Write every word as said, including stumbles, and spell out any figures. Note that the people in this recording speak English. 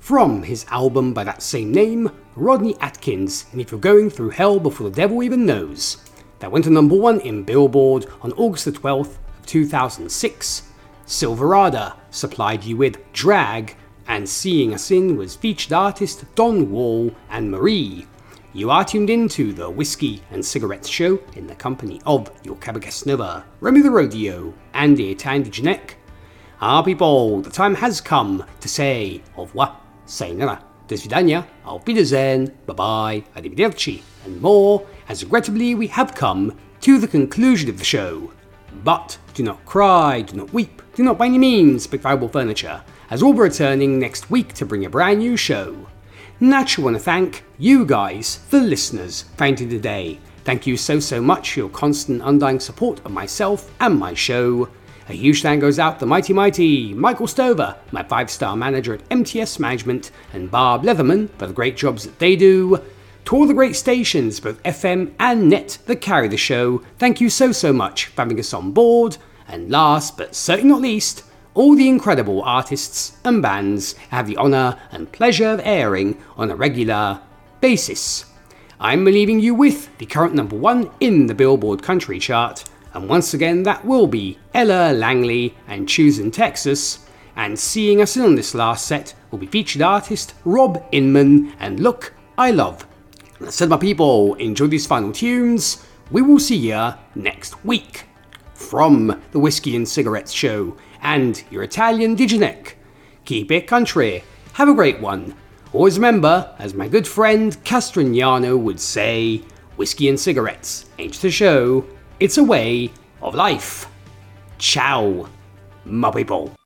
From his album by that same name, Rodney Atkins and If You're Going Through Hell Before the Devil Even Knows. That went to number one in Billboard on August the twelfth of two thousand six. Silverada supplied you with Drag, and Seeing a Sin was featured artist Don Wall and Marie. You are tuned into the Whiskey and Cigarettes Show in the company of your Cabagas Nova, Remy the Rodeo, and Tandy Janek. Ah people, the time has come to say au revoir, sayonara, do svidania, auf Wiedersehen, bye-bye, arrivederci, and more, as regrettably we have come to the conclusion of the show. But do not cry, do not weep, do not by any means pick valuable furniture, as we'll be returning next week to bring a brand new show. Naturally want to thank you guys, the listeners, fainting today. Thank you so so much for your constant undying support of myself and my show. A huge thank goes out to the mighty mighty Michael Stover, my five star manager at M T S Management, and Barb Leatherman for the great jobs that they do. To all the great stations, both F M and net, that carry the show, thank you so so much for having us on board. And last but certainly not least, all the incredible artists and bands I have the honour and pleasure of airing on a regular basis. I'm leaving you with the current number one in the Billboard Country Chart, and once again that will be Ella Langley and Choosing Texas, and Seeing Us In on this last set will be featured artist Rob Inman and Look I Love. And I said my people, enjoy these final tunes, we will see ya next week. From the Whiskey and Cigarettes Show and your Italian Diginek, keep it country, have a great one. Always remember, as my good friend Castrignano would say, whiskey and cigarettes ain't just a show, it's a way of life. Ciao, my people.